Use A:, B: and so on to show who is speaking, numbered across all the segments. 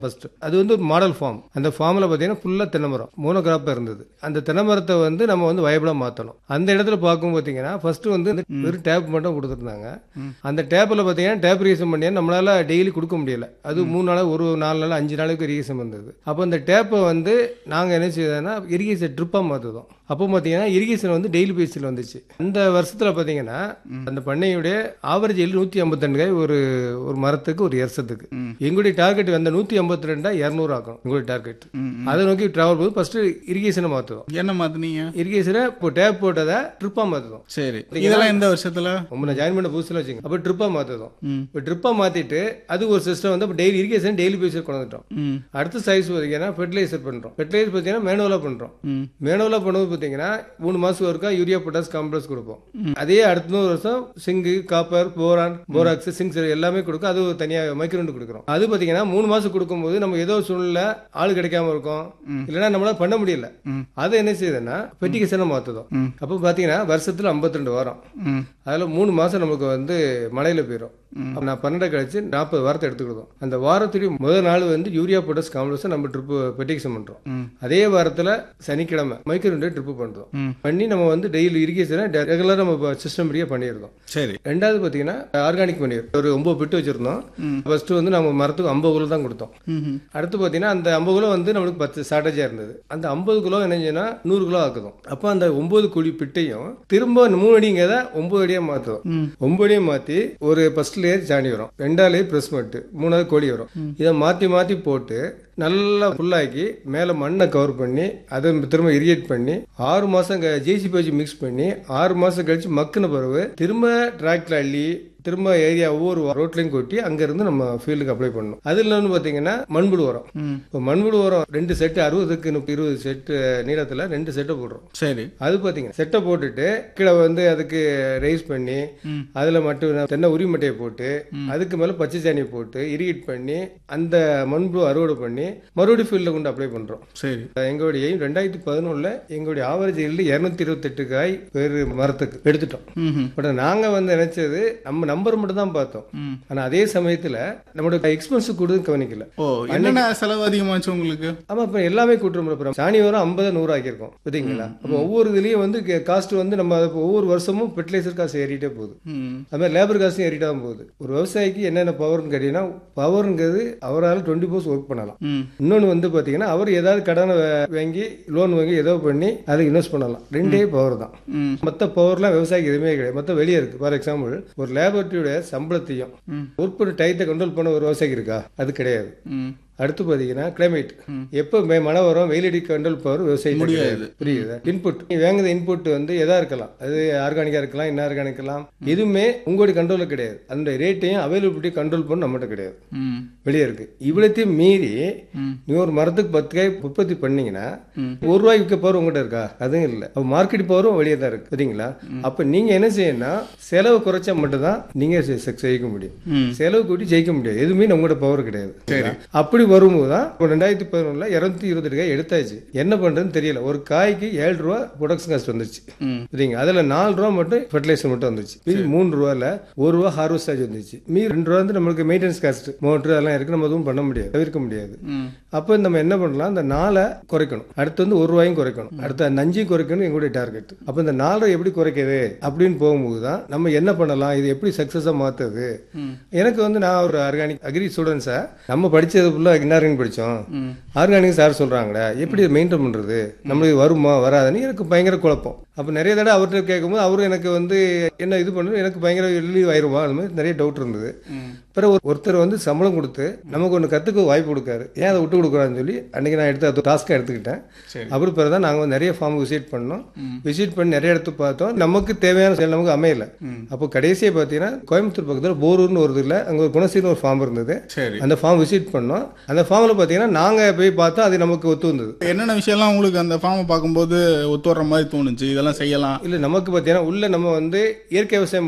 A: First. அது வந்து ஒரு மாடல் ஃபார்ம். அந்த ஃபார்மில் பார்த்தீங்கன்னா ஃபுல்லாக தென்னைமரம் மோனோகிராப்பாக இருந்தது. அந்த தென்னைமரத்தை வந்து நம்ம வந்து வயபிளாக மாற்றணும். அந்த இடத்துல பார்க்கும் பார்த்தீங்கன்னா ஃபர்ஸ்ட் வந்து வெறும் டேப் மட்டும் கொடுத்துருந்தாங்க. அந்த டேப்பில் பார்த்தீங்கன்னா டேப் ரீசன் பண்ணி நம்மளால டெய்லி கொடுக்க முடியல. அது 3 நாள், ஒரு 4 நாள், 5 நாளுக்கு இரிகேஷன் வந்தது. அப்போ அந்த டேப்பை வந்து நாங்கள் என்ன செய்தோம்னா இரிகேஷன் ட்ரிப்பாக மாற்றுதோம். அப்போ பார்த்தீங்கன்னா இரிகேஷன் வந்து டெய்லி பேஸில் வந்துச்சு. அந்த வருஷத்தில் பார்த்தீங்கன்னா அந்த பண்ணையுடைய ஆவரேஜ் 152 காய் ஒரு மரத்துக்கு ஒரு வருஷத்துக்கு. எங்களுடைய டார்கெட் வந்து 152 200 ஆகும். எங்களுடைய டார்கெட் அதை நோக்கி டிராவல் போது ஃபர்ஸ்ட் இரிகேஷனை மாற்றுவோம்.
B: என்ன மாத்தினீங்க?
A: இரிகேஷனை இப்போ டேப் போட்டதை ட்ரிப்பாக மாற்றுவோம்.
B: சரி, இதெல்லாம் எந்த வருஷத்துல?
A: நான் ஜாயின் பண்ண புதுசில் வச்சுங்க. அப்போ ட்ரிப்பாக மாற்றுவோம். இப்போ ட்ரிப்பாக மாற்றிட்டு அது ஒரு சிஸ்டம் வந்து டெய்லி இரிகேஷன் டெய்லி பேஸில் கொண்டு வந்துட்டோம். அடுத்த சைஸ் பார்த்தீங்கன்னா ஃபெர்டிலைசர் பண்ணுறோம். ஃபெர்டிலைசர் பார்த்தீங்கன்னா மேனுவலாக பண்ணுறோம். மேனுவலாக பண்ணும்போது பார்த்தீங்கன்னா 3 மாசம் ஒருக்கா யூரியா, பொட்டாஸ், காம்ப்ளெக்ஸ் கொடுப்போம். அதே அடுத்த வருஷம் சிங்கு, காப்பர், போரான், போராக்ஸ், சிங்க் எல்லாமே கொடுக்கும். அது தனியாக மைக்ரோண்டு கொடுக்குறோம். அது பார்த்தீங்கன்னா 3 மாசம் கொடுக்கும்போது நம்ம ஏதோ சூழ்நிலை ஆள் கிடைக்காம இருக்கும், இல்லைன்னா நம்மளால பண்ண முடியல. அதை என்ன செய்யுதுன்னா பெட்டிகேஷனை மாற்றுதோம். அப்போ பார்த்தீங்கன்னா வருஷத்துல 52 வாரம், அதில் 3 மாசம் நமக்கு வந்து மழையில போயிடும். நான் 12 கழிச்சு 40 வாரத்தை எடுத்துக்கிட்டோம். அந்த வாரத்துடைய முதல் நாள் வந்து யூரியா, பொட்டாஸ், காம்ப்ளெக்ஸ் நம்ம ட்ரிப்பு பெட்டிகேஷன் பண்றோம். அதே வாரத்தில் சனிக்கிழமை மைக்ரோண்டு ட்ரிப்பு பண்றோம். பண்ணி நம்ம வந்து டெய்லி இரிகேஷனை ரெகுலராக நம்ம சிஸ்டம் படியாக பண்ணியிருந்தோம்.
B: சரி.
A: ரெண்டாவது பார்த்தீங்கன்னா ஆர்கானிக் பண்ணிடுறோம். ஒரு 9 பிட்டு வச்சிருந்தோம். ஃபர்ஸ்ட் வந்து நம்ம மரத்துக்கு 50 கிலோ தான் கொடுத்தோம். அடுத்து பார்த்தீங்கன்னா அந்த 50 கிலோ வந்து நம்மளுக்கு 10 ஷார்டேஜா இருந்தது. அந்த 50 கிலோ என்னச்சுன்னா 100 கிலோ ஆக்குதும். அப்போ அந்த 9 குழி பிட்டையும் திரும்ப 3 அடிங்கிறத 9 அடியாக மாற்றுவோம். 9 அடியாக மாற்றி ஒரு ஃபர்ஸ்ட் லேயர் சாணி வரும், 2வது லேயர் பிரஸ் மட்டு, 3வது கோழி வரும். இதை மாற்றி மாற்றி போட்டு நல்லா ஃபுல்லாக்கி மேலே மண்ணை கவர் பண்ணி அதை திரும்ப இரிகேட் பண்ணி 6 மாதம் ஜேசிபி வச்சு மிக்ஸ் பண்ணி 6 மாதம் கழிச்சு மக்குன பிறகு திரும்ப டிராக்டர் அள்ளி திரும்ப ஏரியா ஒவ்வொரு ரோட்லையும் கொட்டி அங்கிருந்து நம்ம ஃபீல்டுக்கு அப்ளை பண்ணணும். அதுல வந்து பாத்தீங்கன்னா மண்புழு உரம். இப்போ மண்புழு உரம் 2 செட்டு 60க்கு 20 செட்டு நீளத்துல 2 செட்டை போடுறோம்.
B: சரி.
A: அது பாத்தீங்கன்னா செட்டை போட்டுட்டு கீழே வந்து அதுக்கு ரைஸ் பண்ணி அதுல மட்டும் தென்னை உரி மட்டையை போட்டு அதுக்கு மேல பச்சை சாணியை போட்டு இரிகேட் பண்ணி அந்த மண்புழு அறுவடை பண்ணி மறுபடியும் ஃபீல்ட்ல கொண்டு அப்ளை பண்றோம்.
B: சரி.
A: எங்களுடைய 2011 எங்களுடைய ஆவரேஜ் 228 காய் பேர் மரத்துக்கு எடுத்துட்டோம். பட் நாங்க வந்து நினைச்சது நம்ம நம்பர் மட்டும் தான் பார்த்தோம். ஆனா அதே சமயத்துல நம்மளோட எக்ஸ்பென்ஸ் கூட கவனிக்கல.
B: என்னென்ன செலவு அதிகமாச்சு உங்களுக்கு?
A: ஆமா, இப்ப எல்லாமே கூட்டுறோம். சாணி வரும் 50 100 ஆக்கியிருக்கோம் பாத்தீங்களா. அப்ப ஒவ்வொரு இதுலயும் வந்து காஸ்ட் வந்து நம்ம ஒவ்வொரு வருஷமும் ஃபெர்டிலைசர் காசு ஏறிட்டே போகுது. அது மாதிரி லேபர் காசும் ஏறிட்டே தான் போகுது. ஒரு விவசாயிக்கு என்னென்ன பவர்னு கேட்டீங்கன்னா பவர்ங்கிறது அவரால் 24 ஒர்க் பண்ணலாம். இன்னொன்னு வந்து பாத்தீங்கன்னா அவர் ஏதாவது கடனை வாங்கி லோன் வாங்கி ஏதோ பண்ணி அதை இன்வெஸ்ட் பண்ணலாம். 2 பவர் தான். மற்ற பவர்லாம் விவசாயிக்கு எதுவுமே கிடையாது. மற்ற வெளியே இருக்கு. ஃபார் எக்ஸாம்பிள் ஒரு லேபர் சம்பளத்தையும் ஒர்க் பண்ண டயத்தை கண்ட்ரோல் பண்ண ஒரு விவசாயிக்கு இருக்கா? அது கிடையாது. அடுத்து பாத்தீங்கன்னா கிளைமேட், எப்ப மழை வரும் வெயிலடி கண்ட்ரோல் பவர் விவசாயம் முடியாது. புரியுது? இன்புட் நீ வாங்குற இன்புட் வந்து எதா இருக்கலாம், அது ஆர்கானிக்கா இருக்கலாம், இன்ஆர்கானிக் இருக்கலாம், எதுவுமே உங்களுடைய கண்ட்ரோல்ல கிடையாது. அந்த ரேட்டையும் அவைலபிலிட்டி கண்ட்ரோல் பண்ண நம்மகிட்ட கிடையாது, வெளியே இருக்கு. இவ்வளத்தையும் மீறி நீ ஒரு மரத்துக்கு 10 காய் உற்பத்தி பண்ணீங்கன்னா ₹1 விற்க பவர் உங்ககிட்ட இருக்கா? அதுவும் இல்லை. அப்ப மார்க்கெட் பவரும் வெளியே தான் இருக்கு. சரிங்களா? அப்ப நீங்க என்ன செய்யணும்னா செலவு குறைச்சா மட்டும் தான் நீங்க ஜெயிக்க முடியும். செலவு கூட்டி ஜெயிக்க முடியாது. எதுவுமே நம்மகிட்ட பவர் கிடையாது. அப்படி வரும்போது தான் 2011 228 காய் எடுத்தாச்சு. என்ன பண்றதுன்னு தெரியல. ஒரு காய்க்கு ₹7 ப்ரொடக்ஷன் காஸ்ட் வந்துச்சு. சரிங்க? அதுல ₹4 மட்டும் ஃபெர்டிலைசர் மட்டும் வந்துச்சு. ₹3ல ₹1 ஹார்வெஸ்ட் சார்ஜ் வந்துச்சு. மீதி ₹2 வந்து நம்மளுக்கு மெயின்டெனன்ஸ் காஸ்ட், மோட்டர் அதெல்லாம் இருக்கு. நம்ம எதுவும் பண்ண முடியாது, தவிர்க்க முடியாது. அப்ப நம்ம என்ன பண்ணலாம், இந்த 4 குறைக்கணும். அடுத்து வந்து ₹1 குறைக்கணும். அடுத்து அந்த 5 குறைக்கணும் எங்களுடைய டார்கெட். அப்ப இந்த 4 எப்படி குறைக்கிறது அப்படின்னு போகும்போது தான் நம்ம என்ன பண்ணலாம், இது எப்படி சக்சஸா மாத்துறது. எனக்கு வந்து நான் ஒரு ஆர்கானிக் அக்ரி ஸ்டூடெண்ட்ஸா நம்ம படிச்சது ஃபுல்லா இன்ஆர்கானிக் படிச்சோம். ஆர்கானிக் சார் சொல்றாங்களே எப்படி மெயின்டைன் பண்றது, நம்மளுக்கு வருமா வராதுன்னு எனக்கு பயங்கர குழப்பம். அப்ப நிறைய தடவை அவர்கிட்ட கேட்கும்போது அவரு எனக்கு வந்து என்ன இது பண்ணுறது எனக்கு பயங்கர ரிலீவ் ஆயிருமா, அது மாதிரி நிறைய டவுட் இருந்தது. பிறகு ஒருத்தர் வந்து சம்பளம் கொடுத்து நமக்கு ஒன்று கற்றுக்க வாய்ப்பு கொடுக்காரு. ஏன் அதை விட்டு கொடுக்குறான்னு சொல்லி அன்றைக்கி நான் எடுத்து டாஸ்க்காக எடுத்துக்கிட்டேன். அப்புறம் பிறகு தான் நாங்கள் நிறைய ஃபார்ம் விசிட் பண்ணோம். விசிட் பண்ணி நிறைய இடத்து பார்த்தோம். நமக்கு தேவையான செயல் நமக்கு அமையல. அப்போ கடைசியாக பார்த்தீங்கன்னா கோயம்புத்தூர் பக்கத்தில் போரூர்னு ஒரு இதில் அங்கே ஒரு குணசீர்னு ஒரு ஃபார்ம் இருந்தது. அந்த ஃபார்ம் விசிட் பண்ணோம். அந்த ஃபார்மில் பார்த்தீங்கன்னா நாங்கள் போய் பார்த்தோம், அது நமக்கு ஒத்து வந்தது.
B: என்னென்ன விஷயம்லாம் உங்களுக்கு அந்த ஃபார்மை பார்க்கும்போது ஒத்து வர்ற மாதிரி தோணுச்சு, இதெல்லாம் செய்யலாம்?
A: இல்லை, நமக்கு பார்த்தீங்கன்னா உள்ள நம்ம வந்து இயற்கை விவசாயம் பண்ணுறோம்.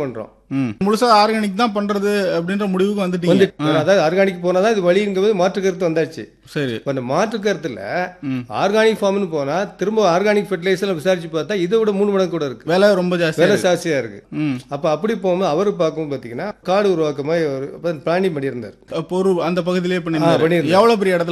B: முழுசா ஆர்கானிக் தான் பண்றது அப்படின்ற முடிவுக்கு வந்துட்டீங்க.
A: வந்து அதாவது ஆர்கானிக் போனாதான் இது வழிங்கிறது மாற்று கருத்து வந்தாச்சு.
B: சரி.
A: இப்ப அந்த மாற்று கருத்துல ஆர்கானிக் ஃபார்ம்னு போனா திரும்ப ஆர்கானிக் ஃபெர்டிலைசர் விசாரிச்சு பார்த்தா இதை விட 3 மடங்கு கூட இருக்கு,
B: விலை ரொம்ப ஜாஸ்தி.
A: விலை ஜாஸ்தியா இருக்கு. அப்ப அப்படி போகும்போது அவரு பார்க்கும் பாத்தீங்கன்னா காடு உருவாக்கமா பிளானிங் பண்ணியிருந்தார்.
B: அப்போ அந்த பகுதியிலே
A: பண்ணியிருந்தாரு.
B: எவ்வளவு பெரிய இடத்துல